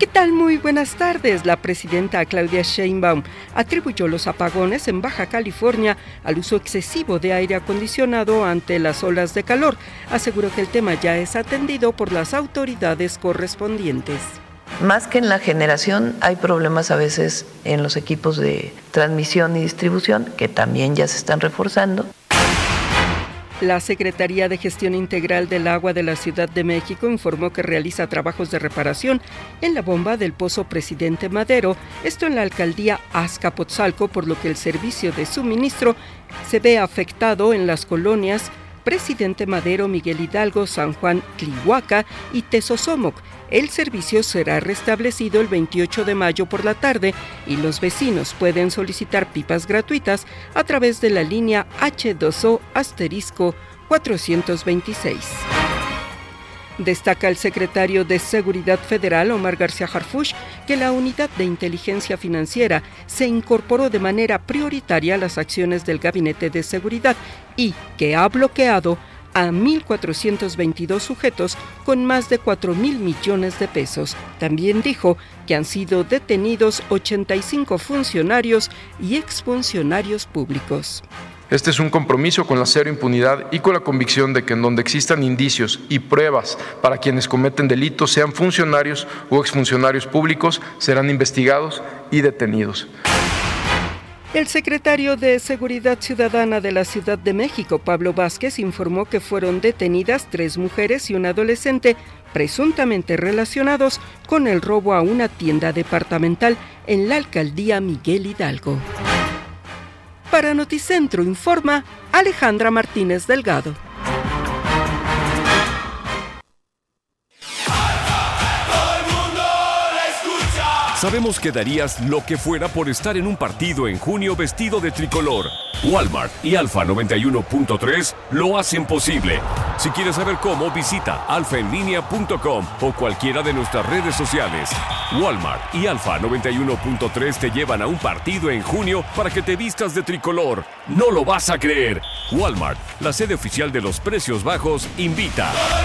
¿Qué tal? Muy buenas tardes. La presidenta Claudia Sheinbaum atribuyó los apagones en Baja California al uso excesivo de aire acondicionado ante las olas de calor. Aseguró que el tema ya es atendido por las autoridades correspondientes. Más que en la generación, hay problemas a veces en los equipos de transmisión y distribución, que también ya se están reforzando. La Secretaría de Gestión Integral del Agua de la Ciudad de México informó que realiza trabajos de reparación en la bomba del Pozo Presidente Madero, esto en la alcaldía Azcapotzalco, por lo que el servicio de suministro se ve afectado en las colonias Presidente Madero, Miguel Hidalgo, San Juan, Tlihuaca y Tezosomoc. El servicio será restablecido el 28 de mayo por la tarde y los vecinos pueden solicitar pipas gratuitas a través de la línea H2O*426. Destaca el secretario de Seguridad Federal, Omar García Harfuch, que la Unidad de Inteligencia Financiera se incorporó de manera prioritaria a las acciones del Gabinete de Seguridad y que ha bloqueado a 1.422 sujetos con más de 4,000 millones de pesos. También dijo que han sido detenidos 85 funcionarios y exfuncionarios públicos. Este es un compromiso con la cero impunidad y con la convicción de que en donde existan indicios y pruebas para quienes cometen delitos, sean funcionarios o exfuncionarios públicos, serán investigados y detenidos. El secretario de Seguridad Ciudadana de la Ciudad de México, Pablo Vázquez, informó que fueron detenidas 3 mujeres y un adolescente presuntamente relacionados con el robo a una tienda departamental en la alcaldía Miguel Hidalgo. Para Noticentro informa Alejandra Martínez Delgado. Sabemos que darías lo que fuera por estar en un partido en junio vestido de tricolor. Walmart y Alfa 91.3 lo hacen posible. Si quieres saber cómo, visita alfaenlinea.com o cualquiera de nuestras redes sociales. Walmart y Alfa 91.3 te llevan a un partido en junio para que te vistas de tricolor. No lo vas a creer. Walmart, la sede oficial de los precios bajos, invita.